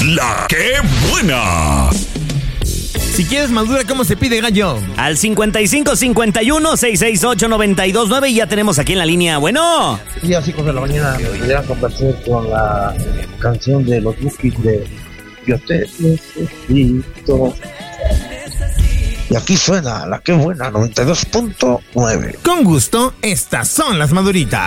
La que buena. Si quieres Madura, ¿cómo se pide, gallo? Al 5551-668-929 y ya tenemos aquí en la línea. Bueno. Y así con la mañana podría conversar con la canción de los Bukis de Yo te necesito. Y aquí suena La que buena 92.9. Con gusto, estas son las Maduritas.